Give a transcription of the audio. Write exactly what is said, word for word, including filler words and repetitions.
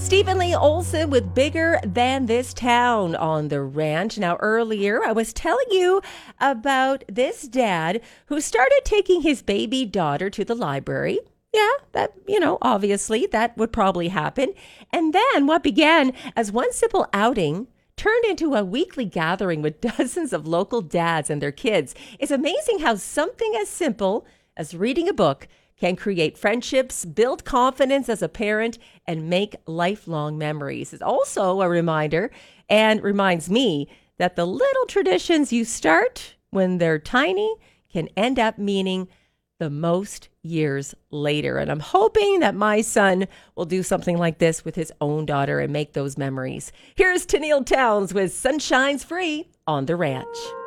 Stephen Lee Olson with Bigger Than This Town on the ranch. Now, earlier I was telling you about this dad who started taking his baby daughter to the library. Yeah, that, you know, obviously that would probably happen. And then what began as one simple outing turned into a weekly gathering with dozens of local dads and their kids. It's amazing how something as simple as reading a book can create friendships, build confidence as a parent, and make lifelong memories. It's also a reminder and reminds me that the little traditions you start when they're tiny can end up meaning the most years later. And I'm hoping that my son will do something like this with his own daughter and make those memories. Here's Tenille Townes with Sunshine's Free on the ranch.